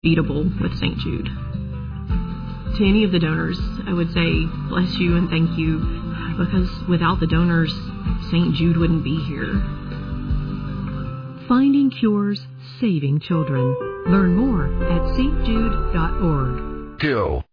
beatable with St. Jude. To any of the donors, I would say bless you and thank you, because without the donors, St. Jude wouldn't be here. Finding Cures, Saving Children. Learn more at stjude.org. Go.